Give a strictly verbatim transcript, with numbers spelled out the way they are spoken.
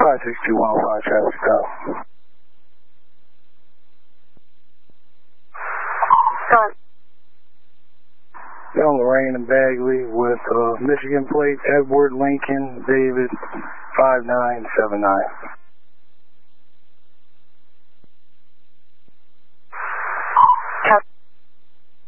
five six two one oh five, traffic stop. Start. Young Lorraine and Bagley with uh, Michigan plate, Edward Lincoln David five nine seven nine.